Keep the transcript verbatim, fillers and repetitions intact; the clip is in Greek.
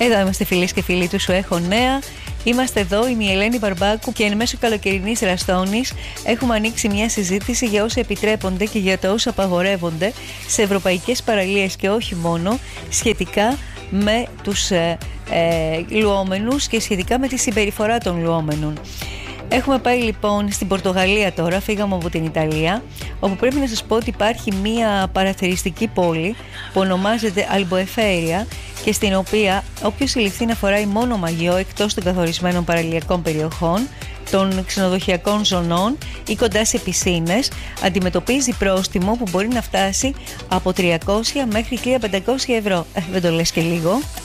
Εδώ είμαστε, φίλες και φίλοι του Σου Έχω Νέα. Είμαστε εδώ, είμαι η Ελένη Μπαρμπάκου και εν μέσω καλοκαιρινής ραστόνης έχουμε ανοίξει μια συζήτηση για όσα επιτρέπονται και για τα όσα απαγορεύονται σε ευρωπαϊκές παραλίες και όχι μόνο, σχετικά με τους ε, ε, λουόμενους και σχετικά με τη συμπεριφορά των λουόμενων. Έχουμε πάει λοιπόν στην Πορτογαλία τώρα, φύγαμε από την Ιταλία, όπου πρέπει να σας πω ότι υπάρχει μια παραθεριστική πόλη που ονομάζεται Αλμποεφέρια και στην οποία όποιος συλληφθεί να φοράει μόνο μαγιό εκτός των καθορισμένων παραλιακών περιοχών, των ξενοδοχειακών ζωνών ή κοντά σε πισίνες, αντιμετωπίζει πρόστιμο που μπορεί να φτάσει από τριακόσια μέχρι χίλια πεντακόσια ευρώ. Ε, δεν το λες και λίγο.